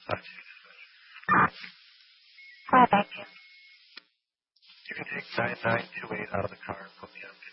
Talk to you. Hi, thank you. You can take 9928 out of the car and put me on